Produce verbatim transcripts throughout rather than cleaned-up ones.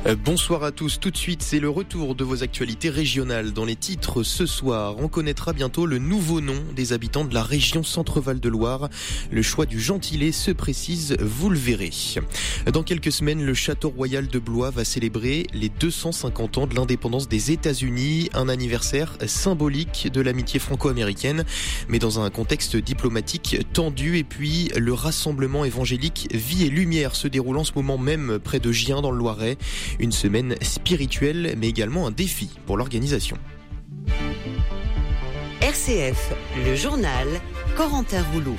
Bonsoir à tous. Tout de suite, c'est le retour de vos actualités régionales. Dans les titres ce soir, on connaîtra bientôt le nouveau nom des habitants de la région Centre-Val de Loire. Le choix du gentilé se précise, vous le verrez. Dans quelques semaines, le Château Royal de Blois va célébrer les deux cent cinquante ans de l'indépendance des États-Unis, un anniversaire symbolique de l'amitié franco-américaine, mais dans un contexte diplomatique tendu. Et puis, le rassemblement évangélique Vie et Lumière se déroule en ce moment même près de Gien dans le Loiret. Une semaine spirituelle, mais également un défi pour l'organisation. R C F, le journal, Corentin Rouleau.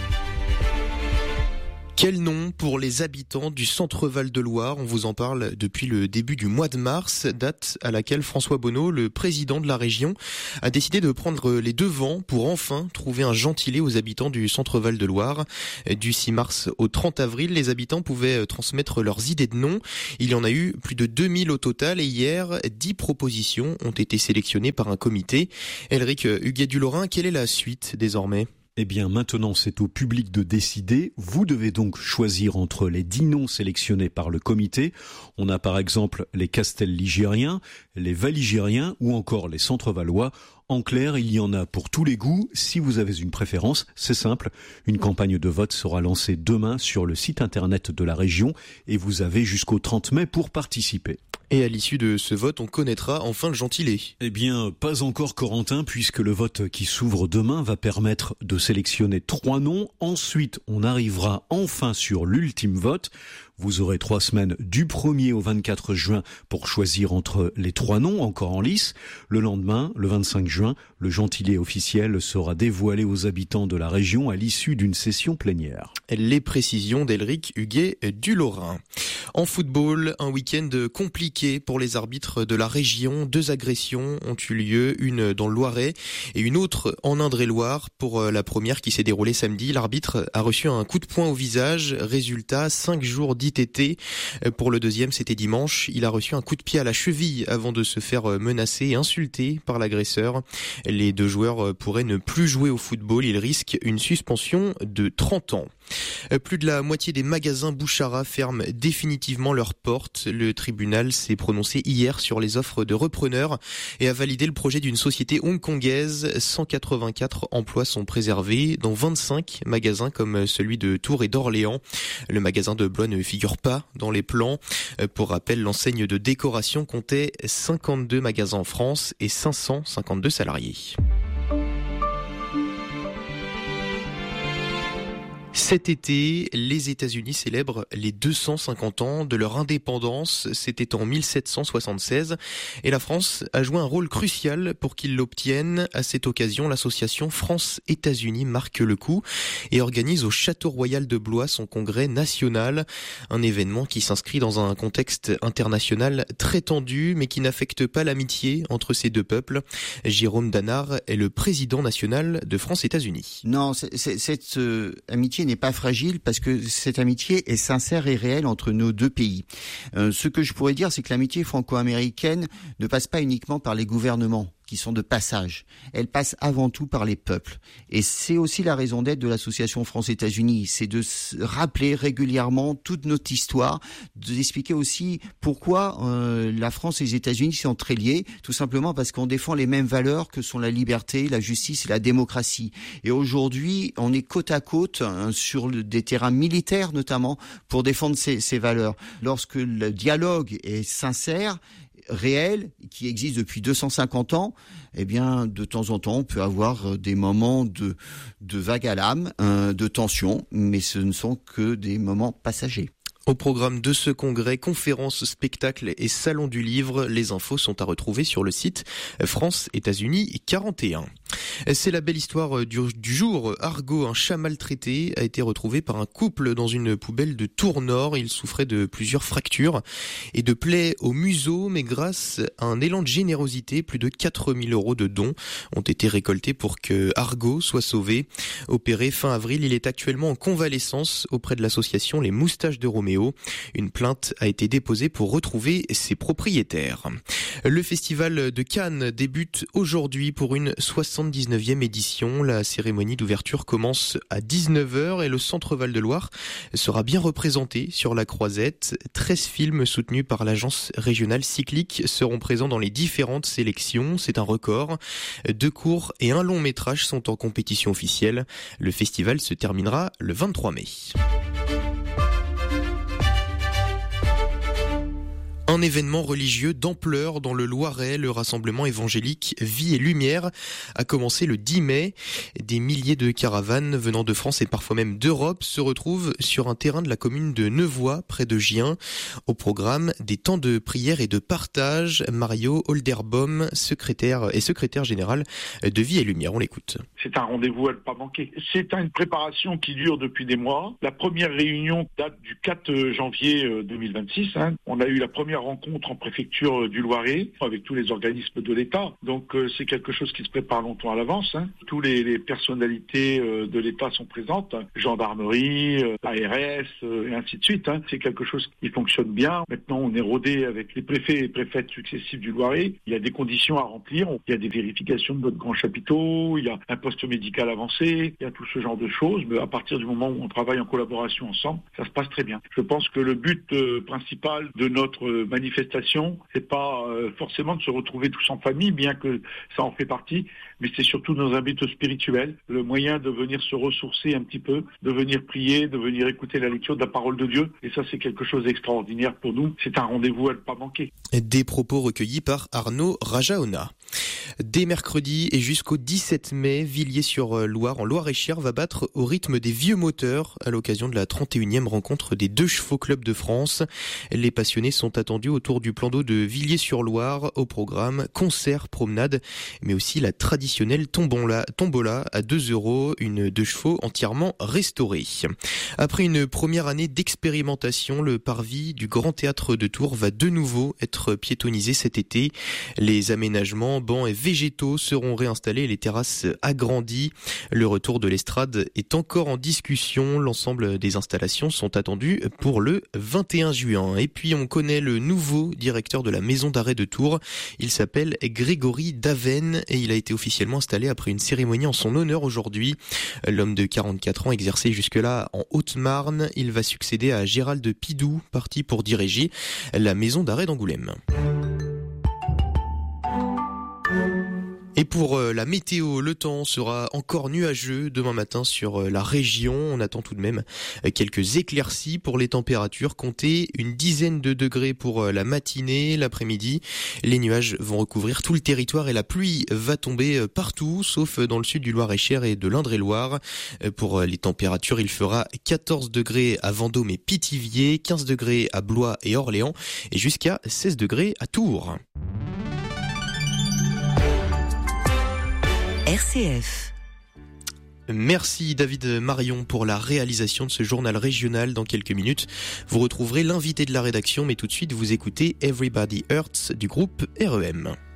Quel nom pour les habitants du Centre-Val de Loire ? On vous en parle depuis le début du mois de mars, date à laquelle François Bonneau, le président de la région, a décidé de prendre les devants pour enfin trouver un gentilé aux habitants du Centre-Val de Loire. Du six mars au trente avril, les habitants pouvaient transmettre leurs idées de noms. Il y en a eu plus de deux mille au total et hier, dix propositions ont été sélectionnées par un comité. Elric Huguet-du-Lorrain, quelle est la suite désormais ? Eh bien, maintenant, c'est au public de décider. Vous devez donc choisir entre les dix noms sélectionnés par le comité. On a par exemple les Castel-Ligériens, les Valigériens ou encore les Centre-Valois. En clair, il y en a pour tous les goûts. Si vous avez une préférence, c'est simple. Une campagne de vote sera lancée demain sur le site internet de la région et vous avez jusqu'au trente mai pour participer. Et à l'issue de ce vote, on connaîtra enfin le gentilé. Eh bien, pas encore Corentin, puisque le vote qui s'ouvre demain va permettre de sélectionner trois noms. Ensuite, on arrivera enfin sur l'ultime vote. Vous aurez trois semaines du premier au vingt-quatre juin pour choisir entre les trois noms encore en lice. Le lendemain, le vingt-cinq juin, le gentilé officiel sera dévoilé aux habitants de la région à l'issue d'une session plénière. Les précisions d'Elric Huguet du Lorrain. En football, un week-end compliqué pour les arbitres de la région. Deux agressions ont eu lieu, une dans le Loiret et une autre en Indre-et-Loire. Pour la première qui s'est déroulée samedi, l'arbitre a reçu un coup de poing au visage. Résultat, cinq jours d'I T T. Pour le deuxième, c'était dimanche. Il a reçu un coup de pied à la cheville avant de se faire menacer et insulter par l'agresseur. Les deux joueurs pourraient ne plus jouer au football. Ils risquent une suspension de trente ans. Plus de la moitié des magasins Bouchara ferment définitivement leurs portes. Le tribunal s'est prononcé hier sur les offres de repreneurs et a validé le projet d'une société hongkongaise. cent quatre-vingt-quatre emplois sont préservés dans vingt-cinq magasins comme celui de Tours et d'Orléans. Le magasin de Blois ne figure pas dans les plans. Pour rappel, l'enseigne de décoration comptait cinquante-deux magasins en France et cinq cent cinquante-deux salariés. Cet été, les États-Unis célèbrent les deux cent cinquante ans de leur indépendance. C'était en mille sept cent soixante-seize. Et la France a joué un rôle crucial pour qu'ils l'obtiennent. À cette occasion, l'association France-États-Unis marque le coup et organise au Château Royal de Blois son congrès national. Un événement qui s'inscrit dans un contexte international très tendu, mais qui n'affecte pas l'amitié entre ces deux peuples. Jérôme Danard est le président national de France-États-Unis. Non, c'est, c'est, cette euh, amitié n'est pas fragile parce que cette amitié est sincère et réelle entre nos deux pays. Euh, ce que je pourrais dire, c'est que l'amitié franco-américaine ne passe pas uniquement par les gouvernements qui sont de passage. Elle passe avant tout par les peuples. Et c'est aussi la raison d'être de l'association France-États-Unis. C'est de se rappeler régulièrement toute notre histoire, d'expliquer aussi pourquoi euh, la France et les États-Unis sont très liés, tout simplement parce qu'on défend les mêmes valeurs que sont la liberté, la justice et la démocratie. Et aujourd'hui, on est côte à côte hein, sur le, des terrains militaires notamment pour défendre ces, ces valeurs. Lorsque le dialogue est sincère, réel, qui existe depuis deux cent cinquante ans, eh bien, de temps en temps, on peut avoir des moments de, de vague à l'âme, hein, de tension, mais ce ne sont que des moments passagers. Au programme de ce congrès, conférences, spectacles et salon du livre, les infos sont à retrouver sur le site France-États-Unis quarante et un. C'est la belle histoire du, du jour. Argo, un chat maltraité, a été retrouvé par un couple dans une poubelle de Tours-Nord. Il souffrait de plusieurs fractures et de plaies au museau, mais grâce à un élan de générosité, plus de quatre mille euros de dons ont été récoltés pour que Argo soit sauvé. Opéré fin avril, il est actuellement en convalescence auprès de l'association Les Moustaches de Roméo. Une plainte a été déposée pour retrouver ses propriétaires. Le festival de Cannes débute aujourd'hui pour une soixantaine soixante-dix-neuvième édition. La cérémonie d'ouverture commence à dix-neuf heures et le Centre Val-de-Loire sera bien représenté sur la croisette. treize films soutenus par l'agence régionale cyclique seront présents dans les différentes sélections. C'est un record. Deux courts et un long métrage sont en compétition officielle. Le festival se terminera le vingt-trois mai. Un événement religieux d'ampleur dans le Loiret, le rassemblement évangélique Vie et Lumière a commencé le dix mai. Des milliers de caravanes venant de France et parfois même d'Europe se retrouvent sur un terrain de la commune de Nevoy, près de Gien. Au programme, des temps de prière et de partage. Mario Holderbaum, secrétaire et secrétaire général de Vie et Lumière. On l'écoute. C'est un rendez-vous à ne pas manquer. C'est une préparation qui dure depuis des mois. La première réunion date du quatre janvier deux mille vingt-six. Hein. On a eu la première rencontre en préfecture du Loiret avec tous les organismes de l'État. Donc euh, c'est quelque chose qui se prépare longtemps à l'avance. Hein. Tous les, les personnalités euh, de l'État sont présentes, hein. Gendarmerie, euh, A R S euh, et ainsi de suite. Hein. C'est quelque chose qui fonctionne bien. Maintenant, on est rodé avec les préfets et préfètes successifs du Loiret. Il y a des conditions à remplir. Il y a des vérifications de notre grand chapiteau. Il y a un poste médical avancé. Il y a tout ce genre de choses. Mais à partir du moment où on travaille en collaboration ensemble, ça se passe très bien. Je pense que le but euh, principal de notre manifestation, c'est pas euh, forcément de se retrouver tous en famille, bien que ça en fait partie, mais c'est surtout dans un but spirituel, le moyen de venir se ressourcer un petit peu, de venir prier, de venir écouter la lecture de la parole de Dieu, et ça c'est quelque chose d'extraordinaire pour nous, c'est un rendez-vous à ne pas manquer. Des propos recueillis par Arnaud Rajaona. Dès mercredi et jusqu'au dix-sept mai, Villiers-sur-Loire, en Loire-et-Cher, va battre au rythme des vieux moteurs à l'occasion de la trente et unième rencontre des deux chevaux clubs de France. Les passionnés sont attendus autour du plan d'eau de Villiers-sur-Loire. Au programme, concert, promenade, mais aussi la traditionnelle tombola, tombola à deux euros, une deux chevaux entièrement restaurée. Après une première année d'expérimentation, le parvis du Grand Théâtre de Tours va de nouveau être piétonnisé cet été. Les aménagements, bancs et végétaux seront réinstallés et les terrasses agrandies. Le retour de l'estrade est encore en discussion. L'ensemble des installations sont attendues pour le vingt et un juin. Et puis on connaît le nouveau directeur de la maison d'arrêt de Tours. Il s'appelle Grégory Daven et il a été officiellement installé après une cérémonie en son honneur aujourd'hui. L'homme de quarante-quatre ans exerçait jusque-là en Haute-Marne. Il va succéder à Gérald Pidou, parti pour diriger la maison d'arrêt d'Angoulême. Et pour la météo, le temps sera encore nuageux demain matin sur la région. On attend tout de même quelques éclaircies pour les températures. Comptez une dizaine de degrés pour la matinée, l'après-midi. Les nuages vont recouvrir tout le territoire et la pluie va tomber partout, sauf dans le sud du Loir-et-Cher et de l'Indre-et-Loire. Pour les températures, il fera quatorze degrés à Vendôme et Pithiviers, quinze degrés à Blois et Orléans et jusqu'à seize degrés à Tours. R C F. Merci David Marion pour la réalisation de ce journal régional. Dans quelques minutes, vous retrouverez l'invité de la rédaction, mais tout de suite vous écoutez Everybody Hurts du groupe R E M.